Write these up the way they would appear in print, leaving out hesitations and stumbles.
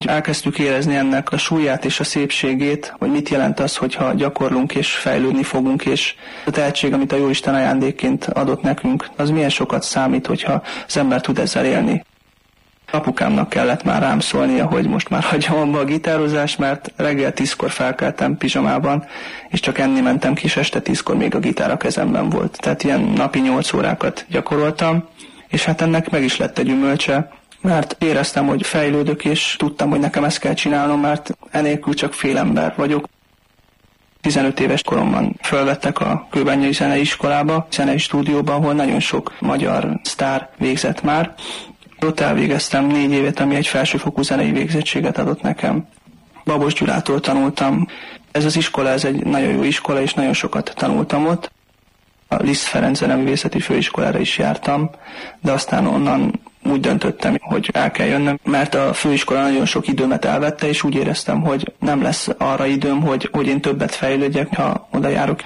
Elkezdtük érezni ennek a súlyát és a szépségét, hogy mit jelent az, hogyha gyakorlunk és fejlődni fogunk, és a tehetség, amit a Jóisten ajándékként adott nekünk, az milyen sokat számít, hogyha az ember tud ezzel élni. Apukámnak kellett már rám szólnia, hogy most már hagyjam abba a gitározást, mert reggel 10-kor felkeltem pizsamában, és csak enni mentem ki, és este 10-kor még a gitár a kezemben volt. Tehát ilyen napi 8 órákat gyakoroltam, és hát ennek meg is lett egy gyümölcse, mert éreztem, hogy fejlődök, és tudtam, hogy nekem ezt kell csinálnom, mert enélkül csak fél ember vagyok. 15 éves koromban fölvettek a Kőbányai Zeneiskolába, zenei stúdióba, ahol nagyon sok magyar sztár végzett már. Ott elvégeztem 4 évet, ami egy felsőfokú zenei végzettséget adott nekem. Babos Gyulától tanultam. Ez az iskola, ez egy nagyon jó iskola, és nagyon sokat tanultam ott. A Liszt Ferenc Zeneművészeti Főiskolára is jártam, de aztán onnan úgy döntöttem, hogy el kell jönnöm, mert a főiskola nagyon sok időmet elvette, és úgy éreztem, hogy nem lesz arra időm, hogy én többet fejlődjek, ha oda járok.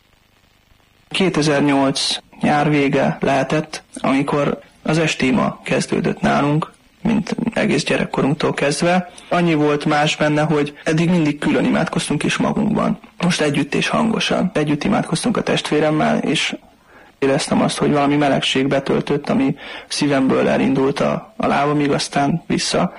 2008 nyár vége lehetett, amikor az estéma kezdődött nálunk, mint egész gyerekkorunktól kezdve. Annyi volt más benne, hogy eddig mindig külön imádkoztunk is magunkban. Most együtt és hangosan. Együtt imádkoztunk a testvéremmel, és éreztem azt, hogy valami melegség betöltött, ami szívemből elindult a lábamig, aztán vissza.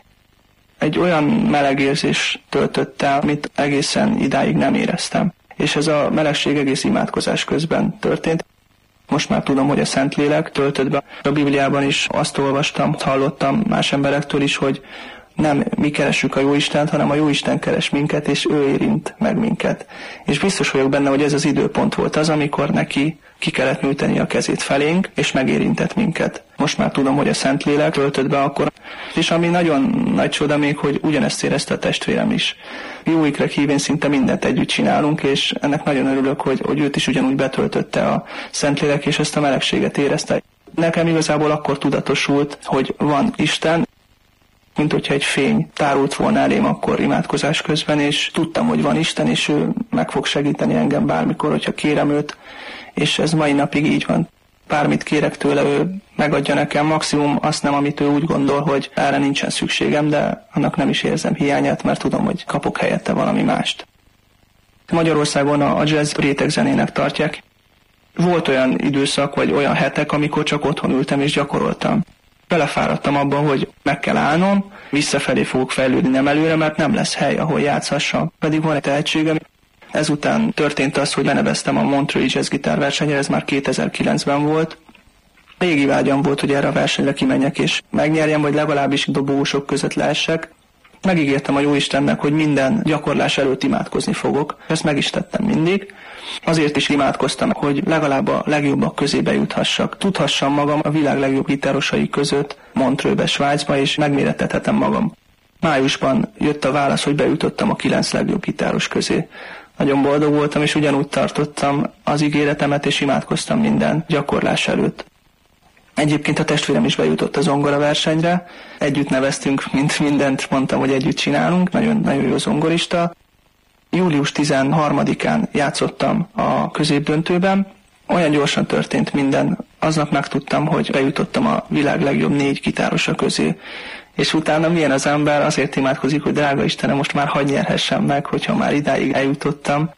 Egy olyan meleg érzés töltött el, amit egészen idáig nem éreztem. És ez a melegség egész imádkozás közben történt. Most már tudom, hogy a Szentlélek töltött be. A Bibliában is azt olvastam, hallottam más emberektől is, hogy nem mi keressük a Jóistent, hanem a Jóisten keres minket, és ő érint meg minket. És biztos vagyok benne, hogy ez az időpont volt az, amikor neki ki kellett nyújtani a kezét felénk, és megérintett minket. Most már tudom, hogy a Szentlélek töltött be akkor. És ami nagyon nagy csoda még, hogy ugyanezt érezte a testvérem is. Jó ikrek hívén szinte mindent együtt csinálunk, és ennek nagyon örülök, hogy őt is ugyanúgy betöltötte a Szentlélek, és ezt a melegséget érezte. Nekem igazából akkor tudatosult, hogy van Isten, mint hogyha egy fény tárult volna elém akkor imádkozás közben, és tudtam, hogy van Isten, és ő meg fog segíteni engem bármikor, hogyha kérem őt, és ez mai napig így van. Bármit kérek tőle, ő megadja nekem, maximum azt nem, amit ő úgy gondol, hogy erre nincsen szükségem, de annak nem is érzem hiányát, mert tudom, hogy kapok helyette valami mást. Magyarországon a jazz rétegzenének tartják. Volt olyan időszak, vagy olyan hetek, amikor csak otthon ültem és gyakoroltam. Belefáradtam abban, hogy meg kell állnom, visszafelé fogok fejlődni, nem előre, mert nem lesz hely, ahol játszhassam. Pedig van egy tehetségem. Ezután történt az, hogy beneveztem a Montreux Jazz gitárversenyre, ez már 2009-ben volt. Régi vágyam volt, hogy erre a versenyre kimenjek és megnyerjem, vagy legalábbis dobósok között lehessek. Megígértem a Jóistennek, hogy minden gyakorlás előtt imádkozni fogok. Ezt meg is tettem mindig. Azért is imádkoztam, hogy legalább a legjobbak közé bejuthassak. Tudhassam magam a világ legjobb gitárosai között Montreuxbe, Svájcba, és megmérettethetem magam. Májusban jött a válasz, hogy bejutottam a 9 legjobb gitáros közé. Nagyon boldog voltam, és ugyanúgy tartottam az ígéretemet, és imádkoztam minden gyakorlás előtt. Egyébként a testvérem is bejutott a zongora versenyre. Együtt neveztünk, mint mindent mondtam, hogy együtt csinálunk. Nagyon jó zongorista. Július 13-án játszottam a középdöntőben. Olyan gyorsan történt minden. Aznap megtudtam, hogy bejutottam a világ legjobb 4 gitárosa közé. És utána milyen az ember, azért imádkozik, hogy drága Istenem, most már hadd nyerhessem meg, hogyha már idáig eljutottam.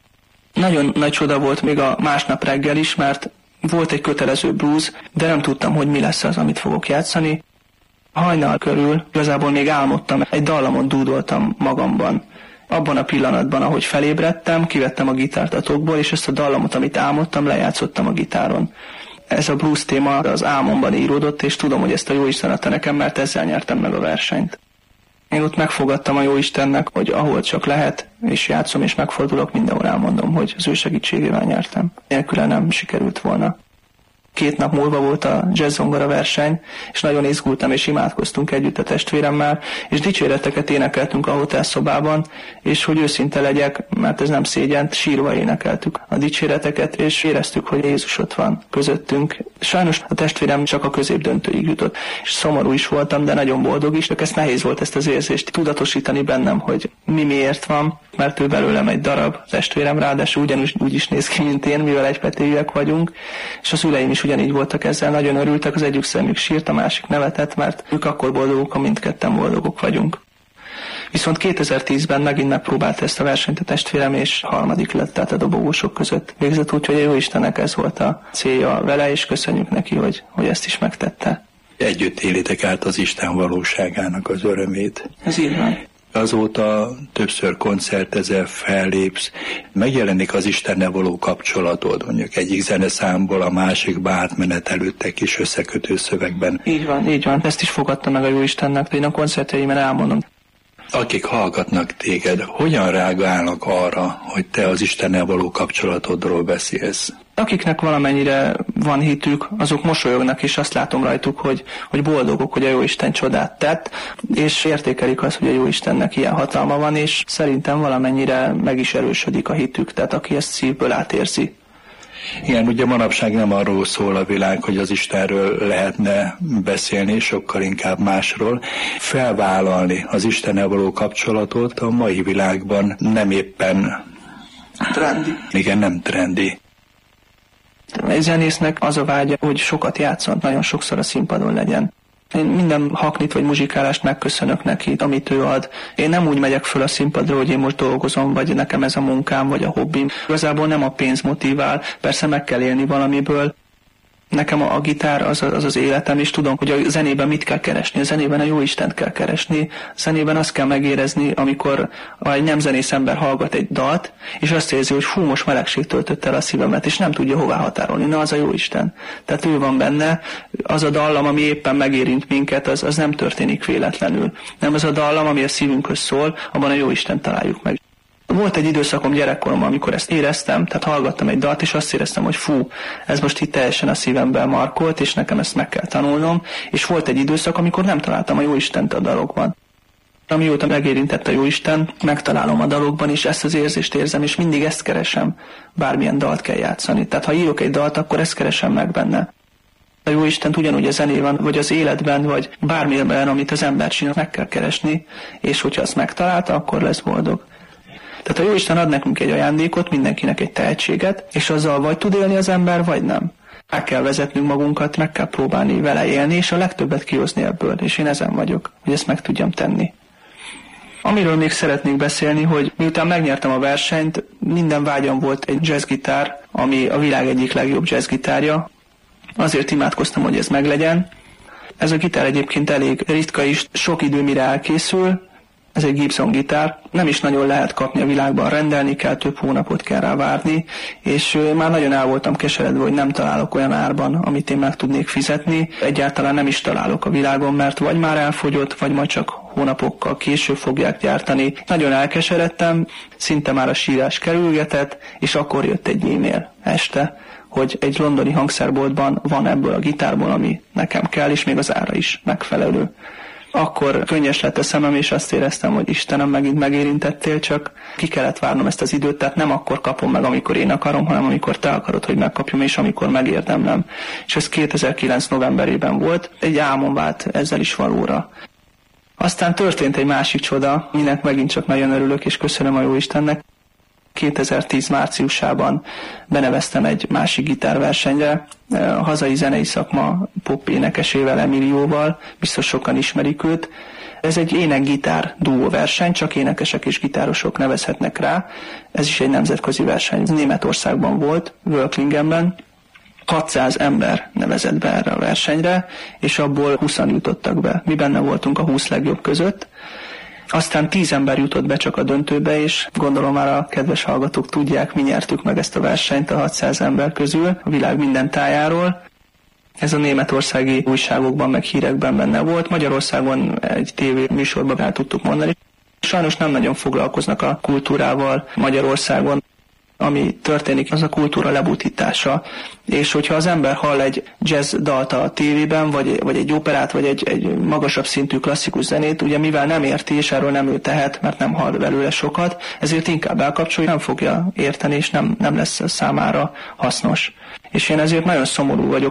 Nagyon nagy csoda volt még a másnap reggel is, mert volt egy kötelező blues, de nem tudtam, hogy mi lesz az, amit fogok játszani. Hajnal körül igazából még álmodtam, egy dallamot dúdoltam magamban. Abban a pillanatban, ahogy felébredtem, kivettem a gitárt a tokból, és ezt a dallamot, amit álmodtam, lejátszottam a gitáron. Ez a blues téma az álmomban íródott, és tudom, hogy ezt a Jóisten adta nekem, mert ezzel nyertem meg a versenyt. Én ott megfogadtam a Jóistennek, hogy ahol csak lehet, és játszom, és megfordulok, mindenhol elmondom, hogy az ő segítségével nyertem. Nélküle nem sikerült volna. 2 nap múlva volt a jazz-zongora verseny, és nagyon izgultam, és imádkoztunk együtt a testvéremmel, és dicséreteket énekeltünk a hotelszobában, és hogy őszinte legyek, mert ez nem szégyent, sírva énekeltük a dicséreteket, és éreztük, hogy Jézus ott van közöttünk. Sajnos a testvérem csak a középdöntőig jutott, és szomorú is voltam, de nagyon boldog is, csak ezt nehéz volt ezt az érzést tudatosítani bennem, hogy mi miért van, mert ő belőlem egy darab testvérem, ráadásul ugyanúgy úgy is néz ki, mint én, mivel egypetéjűek vagyunk, és a szüleim is ugyanígy voltak ezzel, nagyon örültek, az egyik szemük sírt, a másik nevetett, mert ők akkor boldogok, ha mindketten boldogok vagyunk. Viszont 2010-ben megint megpróbálta ezt a versenyt a testvérem, és harmadik lett, tehát a dobogósok között végzett, úgyhogy a Jóistennek ez volt a célja vele, és köszönjük neki, hogy ezt is megtette. Együtt élitek át az Isten valóságának az örömét. Ez így van. Azóta többször koncertezel, fellépsz, megjelenik az Istennel való kapcsolatod, mondjuk egyik zeneszámból a másikba átmenetelődtek is összekötő szövegben. Így van. Ezt is fogadta meg a Jóistennek, hogy én a koncertjeimen elmondom. Akik hallgatnak téged, hogyan reagálnak arra, hogy te az Istennel való kapcsolatodról beszélsz? Akiknek valamennyire van hitük, azok mosolyognak, és azt látom rajtuk, hogy boldogok, hogy a Jóisten csodát tett, és értékelik azt, hogy a Jóistennek ilyen hatalma van, és szerintem valamennyire meg is erősödik a hitük, tehát aki ezt szívből átérzi. Igen, ugye manapság nem arról szól a világ, hogy az Istenről lehetne beszélni, sokkal inkább másról. Felvállalni az Istennel való kapcsolatot a mai világban nem éppen trendi. Igen, nem trendi. Egy zenésznek az a vágya, hogy sokat játszon, nagyon sokszor a színpadon legyen. Én minden haknit vagy muzsikálást megköszönök neki, amit ő ad. Én nem úgy megyek föl a színpadra, hogy én most dolgozom, vagy nekem ez a munkám, vagy a hobbim. Igazából nem a pénz motivál, persze meg kell élni valamiből. Nekem a gitár az életem, és tudom, hogy a zenében mit kell keresni. A zenében a Jóistent kell keresni. A zenében azt kell megérezni, amikor egy nem zenész ember hallgat egy dalt, és azt érzi, hogy fú, most melegség töltött el a szívemet, és nem tudja hová határolni. Na, az a Jóisten. Tehát ő van benne. Az a dallam, ami éppen megérint minket, az nem történik véletlenül. Nem az a dallam, ami a szívünkhöz szól, abban a Jóisten találjuk meg. Volt egy időszakom gyerekkoromban, amikor ezt éreztem, tehát hallgattam egy dalt, és azt éreztem, hogy fú, ez most itt teljesen a szívemben markolt, és nekem ezt meg kell tanulnom, és volt egy időszak, amikor nem találtam a Jóistent a dalokban. Amióta megérintett a Jóisten, megtalálom a dalokban, és ezt az érzést érzem, és mindig ezt keresem, bármilyen dalt kell játszani. Tehát ha írok egy dalt, akkor ezt keresem meg benne. A Jóistent ugyanúgy a zenében, vagy az életben, vagy bármilyen, amit az ember csinál, meg kell keresni, és hogyha azt megtalálta, akkor lesz boldog. Tehát a Jóisten ad nekünk egy ajándékot, mindenkinek egy tehetséget, és azzal vagy tud élni az ember, vagy nem. Meg kell vezetnünk magunkat, meg kell próbálni vele élni, és a legtöbbet kihozni ebből, és én ezen vagyok, hogy ezt meg tudjam tenni. Amiről még szeretnék beszélni, hogy miután megnyertem a versenyt, minden vágyam volt egy jazzgitár, ami a világ egyik legjobb jazzgitárja. Azért imádkoztam, hogy ez meglegyen. Ez a gitár egyébként elég ritka is, sok idő mire elkészül. Ez egy Gibson gitár, nem is nagyon lehet kapni a világban, rendelni kell, több hónapot kell rá várni, és már nagyon el voltam keseredve, hogy nem találok olyan árban, amit én meg tudnék fizetni. Egyáltalán nem is találok a világon, mert vagy már elfogyott, vagy majd csak hónapokkal később fogják gyártani. Nagyon elkeseredtem, szinte már a sírás kerülgetett, és akkor jött egy e-mail este, hogy egy londoni hangszerboltban van ebből a gitárból, ami nekem kell, és még az ára is megfelelő. Akkor könnyes lett a szemem, és azt éreztem, hogy Istenem, megint megérintettél, csak ki kellett várnom ezt az időt, tehát nem akkor kapom meg, amikor én akarom, hanem amikor te akarod, hogy megkapjam, és amikor megérdemlem. És ez 2009. novemberében volt, egy álmom vált ezzel is valóra. Aztán történt egy másik csoda, minek megint csak nagyon örülök, és köszönöm a Jóistennek. 2010 márciusában beneveztem egy másik gitárversenyre, a hazai zenei szakma pop énekesével, Emilióval, biztos sokan ismerik őt. Ez egy ének-gitár duó verseny, csak énekesek és gitárosok nevezhetnek rá. Ez is egy nemzetközi verseny. Németországban volt, Völklingenben. 600 ember nevezett be erre a versenyre, és abból 20-an jutottak be. Mi benne voltunk a 20 legjobb között. Aztán 10 ember jutott be csak a döntőbe, és gondolom már a kedves hallgatók tudják, mi nyertük meg ezt a versenyt a 600 ember közül, a világ minden tájáról. Ez a németországi újságokban, meg hírekben benne volt. Magyarországon egy tévéműsorban el tudtuk mondani. Sajnos nem nagyon foglalkoznak a kultúrával Magyarországon. Ami történik, az a kultúra lebutítása. És hogyha az ember hall egy jazz dalt a tévében, vagy egy operát, vagy egy magasabb szintű klasszikus zenét, ugye mivel nem érti, és erről nem ő tehet, mert nem hall belőle sokat, ezért inkább elkapcsolja, nem fogja érteni, és nem lesz számára hasznos. És én ezért nagyon szomorú vagyok.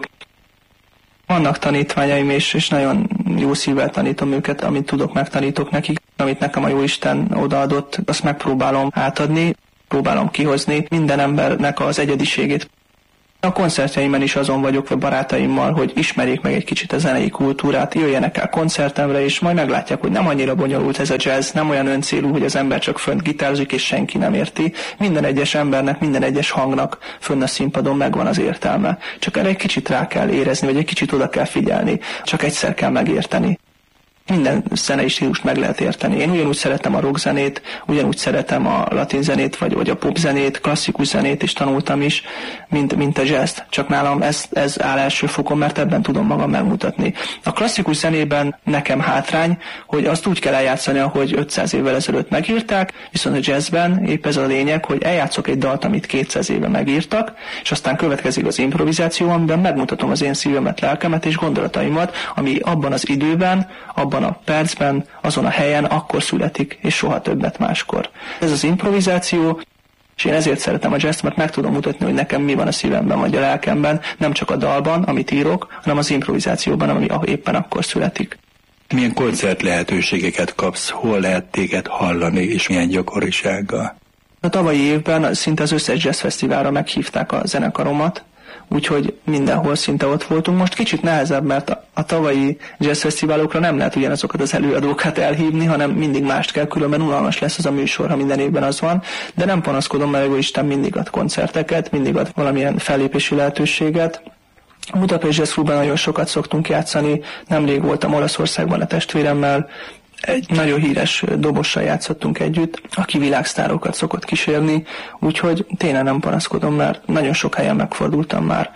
Vannak tanítványaim, és nagyon jó szívvel tanítom őket, amit tudok, megtanítok nekik. Amit nekem a Jóisten odaadott, azt megpróbálom átadni. Próbálom kihozni minden embernek az egyediségét. A koncertjeimen is azon vagyok a barátaimmal, hogy ismerjék meg egy kicsit a zenei kultúrát, jöjjenek el koncertemre, és majd meglátják, hogy nem annyira bonyolult ez a jazz, nem olyan öncélú, hogy az ember csak fönt gitárzik, és senki nem érti. Minden egyes embernek, minden egyes hangnak fönn a színpadon megvan az értelme. Csak erre egy kicsit rá kell érezni, vagy egy kicsit oda kell figyelni. Csak egyszer kell megérteni. Minden zenei stílust meg lehet érteni. Én ugyanúgy szeretem a rockzenét, ugyanúgy szeretem a latin zenét, vagy a popzenét, klasszikus zenét is tanultam is, mint a jazz. Csak nálam ez áll első fokon, mert ebben tudom magam megmutatni. A klasszikus zenében nekem hátrány, hogy azt úgy kell eljátszani, ahogy 500 évvel ezelőtt megírták, viszont a jazzben épp ez a lényeg, hogy eljátszok egy dalt, amit 200 éve megírtak, és aztán következik az improvizáció, amiben megmutatom az én szívemet, lelkemet és gondolataimat, ami abban az időben, abban a percben, azon a helyen akkor születik, és soha többet máskor. Ez az improvizáció, és én ezért szeretem a jazzt, mert meg tudom mutatni, hogy nekem mi van a szívemben vagy a lelkemben, nem csak a dalban, amit írok, hanem az improvizációban, ami éppen akkor születik. Milyen koncert lehetőségeket kapsz, hol lehet téged hallani, és milyen gyakorisággal? A tavalyi évben szinte az összes jazzfesztiválra meghívták a zenekaromat, úgyhogy mindenhol szinte ott voltunk. Most kicsit nehezebb, mert a tavalyi jazzfesztiválokra nem lehet ugyanazokat az előadókat elhívni, hanem mindig mást kell, különben unalmas lesz az a műsor, ha minden évben az van. De nem panaszkodom, mert Isten mindig ad koncerteket, mindig ad valamilyen fellépési lehetőséget. A Budapest Jazz Clubban nagyon sokat szoktunk játszani, nemrég voltam Olaszországban a testvéremmel, egy nagyon híres dobossal játszottunk együtt, aki világsztárokat szokott kísérni, úgyhogy tényleg nem panaszkodom, mert nagyon sok helyen megfordultam már.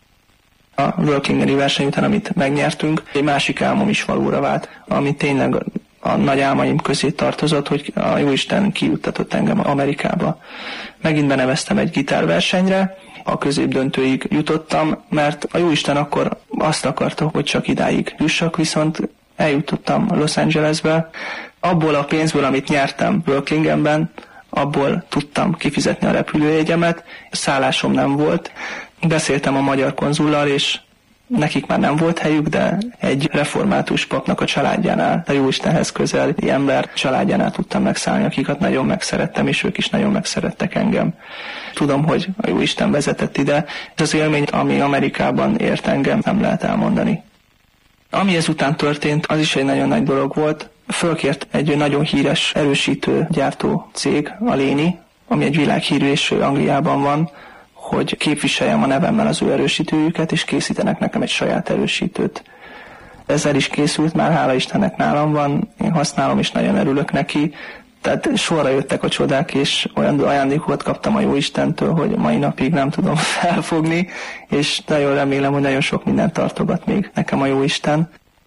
A Worklingeni verseny után, amit megnyertünk, egy másik álmom is valóra vált, ami tényleg a nagy álmaim közé tartozott, hogy a Jóisten kijuttatott engem Amerikába. Megint beneveztem egy gitárversenyre, a középdöntőig jutottam, mert a Jóisten akkor azt akarta, hogy csak idáig jussak, viszont eljutottam Los Angelesbe. Abból a pénzből, amit nyertem Worklingenben, abból tudtam kifizetni a repülőjegyemet. Szállásom nem volt. Beszéltem a magyar konzullal, és nekik már nem volt helyük, de egy református papnak a családjánál, a Jóistenhez közeli ember családjánál tudtam megszállni, akiket nagyon megszerettem, és ők is nagyon megszerettek engem. Tudom, hogy a Jóisten vezetett ide. Ez az élmény, ami Amerikában ért engem, nem lehet elmondani. Ami ezután történt, az is egy nagyon nagy dolog volt. Fölkért egy nagyon híres erősítő gyártó cég, a Léni, ami egy világhírű és Angliában van, hogy képviseljem a nevemmel az ő erősítőjüket, és készítenek nekem egy saját erősítőt. Ezzel is készült, már hála Istennek nálam van, én használom, és nagyon örülök neki. Tehát sorra jöttek a csodák, és olyan ajándékokat kaptam a Jóistentől, hogy mai napig nem tudom felfogni, és nagyon remélem, hogy nagyon sok mindent tartogat még nekem a Jóisten.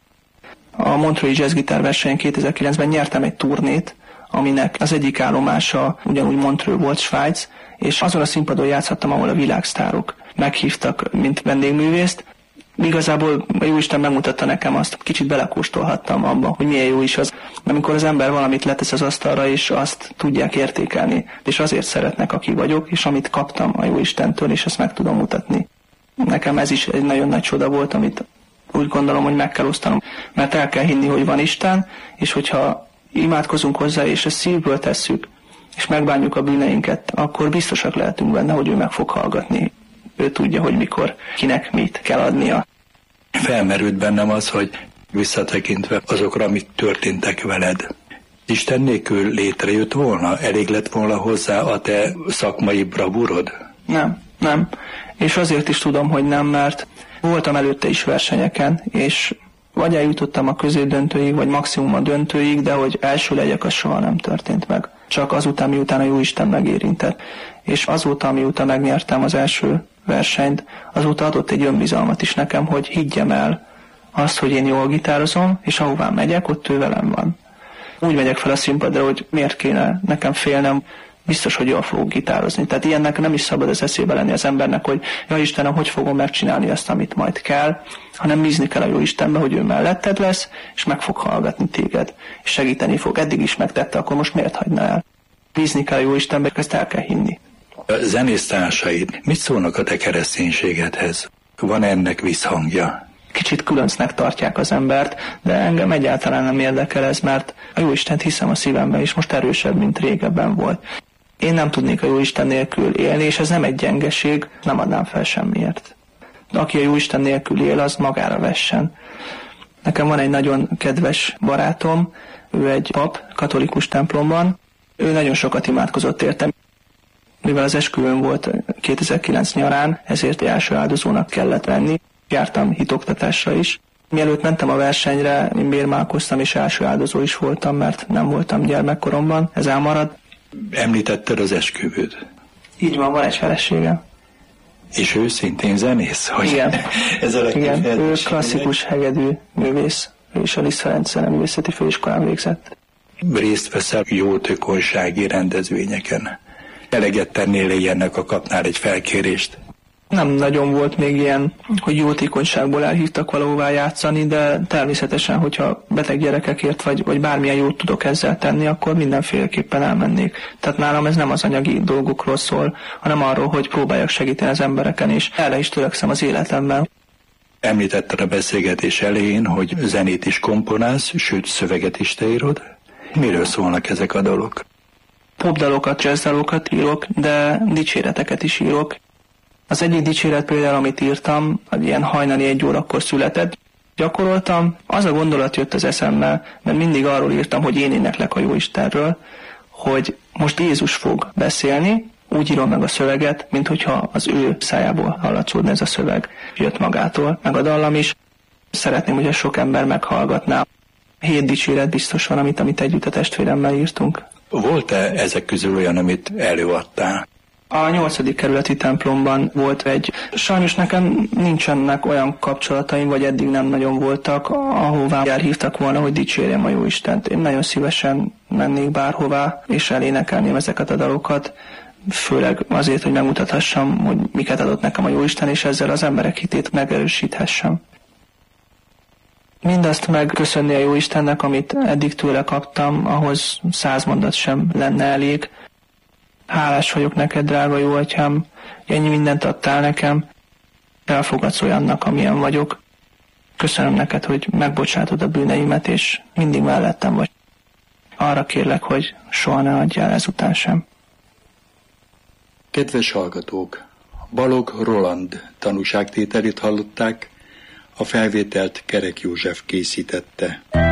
A Montreux Jazz Gitár versenyen 2009-ben nyertem egy turnét, aminek az egyik állomása ugyanúgy Montreux volt, Svájc, és azon a színpadon játszhattam, ahol a világsztárok meghívtak, mint vendégművészt. Igazából a Jóisten megmutatta nekem azt, kicsit belekóstolhattam abba, hogy milyen jó is az, amikor az ember valamit letesz az asztalra, és azt tudják értékelni, és azért szeretnek, aki vagyok, és amit kaptam a Jóistentől, és ezt meg tudom mutatni. Nekem ez is egy nagyon nagy csoda volt, amit úgy gondolom, hogy meg kell osztanom, mert el kell hinni, hogy van Isten, és hogyha imádkozunk hozzá, és ezt szívből tesszük, és megbánjuk a bűneinket, akkor biztosak lehetünk benne, hogy ő meg fog hallgatni. Ő tudja, hogy mikor, kinek mit kell adnia. Felmerült bennem az, hogy visszatekintve azokra, amit történtek veled, Isten nélkül létrejött volna? Elég lett volna hozzá a te szakmai bravúrod? Nem. És azért is tudom, hogy nem, mert voltam előtte is versenyeken, és vagy eljutottam a középdöntőig, vagy maximum a döntőig, de hogy első legyek, az soha nem történt meg. Csak azután, miután a Jóisten megérintett. És azóta, miután megnyertem az első versenyt, azóta adott egy önbizalmat is nekem, hogy higgyem el azt, hogy én jól gitározom, és ahová megyek, ott ő velem van. Úgy megyek fel a színpadra, hogy miért kéne nekem félnem, biztos, hogy jól fogok gitározni. Tehát ilyennek nem is szabad az eszébe lenni az embernek, hogy ja Istenem, hogy fogom megcsinálni azt, amit majd kell, hanem bízni kell a jó Istenbe, hogy ő melletted lesz, és meg fog hallgatni téged, és segíteni fog. Eddig is megtette, akkor most miért hagyna el? Bízni kell a jó Istenbe, ezt el kell hinni. A zenésztársaid mit szólnak a te kereszténységedhez? Van ennek visszhangja? Kicsit különcnek tartják az embert, de engem egyáltalán nem érdekel ez, mert a Jóistent hiszem a szívemben, és most erősebb, mint régebben volt. Én nem tudnék a Jóisten nélkül élni, és ez nem egy gyengeség, nem adnám fel semmiért. Aki a Jóisten nélkül él, az magára vessen. Nekem van egy nagyon kedves barátom, ő egy pap, katolikus templomban. Ő nagyon sokat imádkozott értem. Mivel az esküvőm volt 2009 nyarán, ezért első áldozónak kellett venni. Jártam hitoktatásra is. Mielőtt mentem a versenyre, én bérmálkoztam és első áldozó is voltam, mert nem voltam gyermekkoromban. Ez elmarad. Említetted az esküvőd. Így van egy feleségem. És ő szintén zenész? Hogy igen. Igen, ő klasszikus hegedű művész. Ő is a Liszt Ferenc Zeneművészeti Főiskolán végzett. Részt veszel jótékonysági rendezvényeken. Eleget tennél ilyennek, ha kapnál egy felkérést? Nem nagyon volt még ilyen, hogy jótékonyságból elhívtak valahová játszani, de természetesen, hogyha beteg gyerekekért vagy bármilyen jót tudok ezzel tenni, akkor mindenféleképpen elmennék. Tehát nálam ez nem az anyagi dolgokról szól, hanem arról, hogy próbáljak segíteni az embereken, és erre is törekszem az életemben. Említetted a beszélgetés elején, hogy zenét is komponálsz, sőt szöveget is te írod. Miről szólnak ezek a dalok? Popdalokat, jazzdalokat írok, de dicséreteket is írok. Az egyik dicséret például, amit írtam, ilyen hajnali 1 órakor született, gyakoroltam, az a gondolat jött az eszembe, mert mindig arról írtam, hogy én éneklek a Jóistenről, hogy most Jézus fog beszélni, úgy írom meg a szöveget, mint hogyha az ő szájából hallatszódna ez a szöveg. Jött magától, meg a dallam is. Szeretném, hogy sok ember meghallgatná. 7 dicséret biztos van, amit együtt a testvéremmel írtunk. Volt-e ezek közül olyan, amit előadtál? A 8. kerületi templomban volt egy, sajnos nekem nincsenek olyan kapcsolataim, vagy eddig nem nagyon voltak, ahová elhívtak volna, hogy dicsérjem a Jóistent. Én nagyon szívesen mennék bárhová, és elénekelném ezeket a dalokat, főleg azért, hogy megmutathassam, hogy miket adott nekem a Jóisten, és ezzel az emberek hitét megerősíthessem. Mindazt megköszönni a Jóistennek, amit eddig tőle kaptam, ahhoz 100 mondat sem lenne elég. Hálás vagyok neked, drága jó atyám, ennyi mindent adtál nekem, elfogadsz olyannak, amilyen vagyok. Köszönöm neked, hogy megbocsátod a bűneimet, és mindig mellettem vagy. Arra kérlek, hogy soha ne adjál ezután sem. Kedves hallgatók, Balogh Roland tanúságtételét hallották, a felvételt Kerek József készítette.